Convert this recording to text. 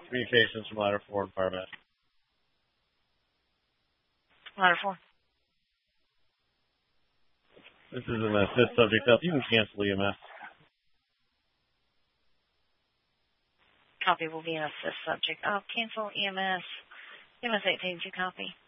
Communications from ladder 4 and fire master. Ladder 4. This is an assist subject up. You can cancel EMS. Copy will be an assist subject. Cancel EMS. EMS 18, did you copy?